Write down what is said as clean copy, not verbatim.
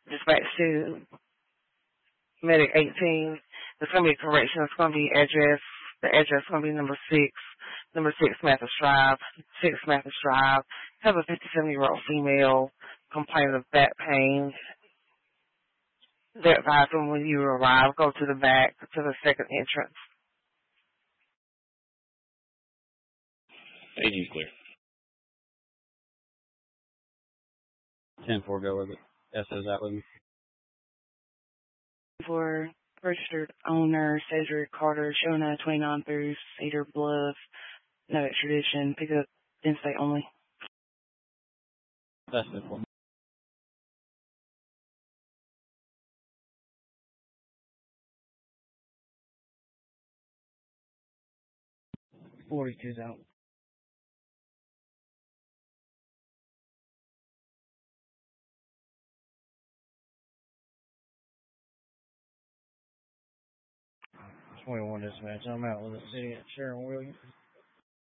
Dispatch to Medic 18. It's going to be a correction. It's going to be address. The address is going to be number 6 Mathis Drive, 6 Mathis Drive. Have a 57-year-old female complaining of back pain. They advise them when you arrive, go to the back, to the second entrance. Agent clear. 10-4, go with it. SO's out with me. For registered owner, Cedric Carter, Shona 29 through Cedar Bluff. No extradition. Pick up in-state only. That's it for me. 42's out. Dispatch. I'm out with the city at Sharon Williams.